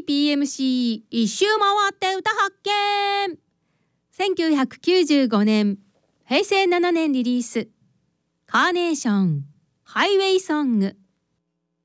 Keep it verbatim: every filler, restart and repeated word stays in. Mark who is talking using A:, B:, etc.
A: ーピーエムシー 一周回って歌発見。せんきゅうひゃくきゅうじゅうごねん、へいせいななねんリリース、カーネーション、ハイウェイソング。